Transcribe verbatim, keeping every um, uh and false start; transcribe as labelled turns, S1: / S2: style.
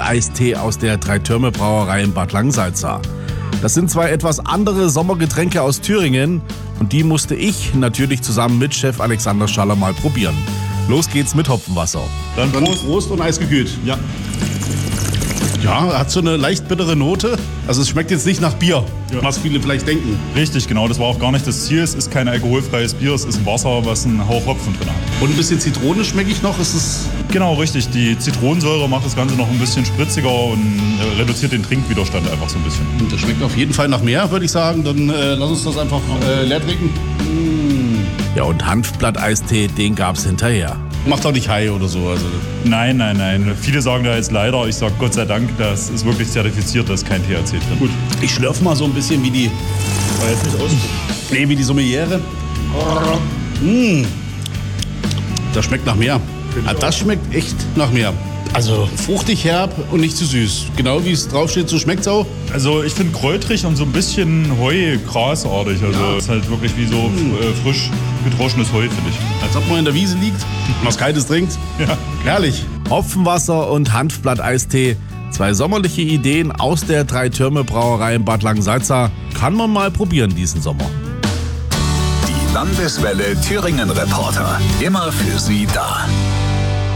S1: Hanfblatt-Eistee aus der Drei-Türme-Brauerei in Bad Langsalza. Das sind zwei etwas andere Sommergetränke aus Thüringen und die musste ich natürlich zusammen mit Chef Alexander Schaller mal probieren. Los geht's mit Hopfenwasser.
S2: Dann Prost, Prost und eisgekühlt.
S3: Ja.
S2: Ja, hat so eine leicht bittere Note. Also es schmeckt jetzt nicht nach Bier,
S3: Ja.
S2: was viele vielleicht denken.
S3: Richtig, genau. Das war auch gar nicht das Ziel. Es ist kein alkoholfreies Bier, es ist ein Wasser, was einen Hauch Hopfen drin hat.
S2: Und ein bisschen Zitrone schmecke ich noch. Ist es
S3: Genau, richtig. Die Zitronensäure macht das Ganze noch ein bisschen spritziger und äh, reduziert den Trinkwiderstand einfach so ein bisschen.
S2: Das schmeckt auf jeden Fall nach mehr, würde ich sagen. Dann äh, lass uns das einfach äh, leer trinken.
S1: Ja, und Hanfblatt-Eistee, den gab's hinterher.
S2: Macht auch nicht high oder so. Also
S3: Nein, nein, nein. Viele sagen da jetzt leider, ich sage Gott sei Dank, das ist wirklich zertifiziert, da ist kein T H C drin.
S2: gut. Ich schlürfe mal so ein bisschen wie die,
S3: Aber jetzt nicht aus.
S2: nee, wie die Sommeliere. Mmh. Das schmeckt nach mehr. Ja, das schmeckt echt nach mehr. Also fruchtig herb und nicht zu süß. Genau wie es draufsteht, so schmeckt es auch.
S3: Also ich finde kräutrig und so ein bisschen Heu-Grasartig. Also
S2: Ja.
S3: es ist halt wirklich wie so äh, frisch gedroschenes Heu, finde ich.
S2: Als ob man in der Wiese liegt und was Kaltes trinkt.
S3: Ja.
S2: Herrlich.
S1: Hopfenwasser und Hanfblatt-Eistee, zwei sommerliche Ideen aus der Drei-Türme-Brauerei in Bad Langsalza, kann man mal probieren diesen Sommer.
S4: Die Landeswelle Thüringen Reporter. Immer für Sie da.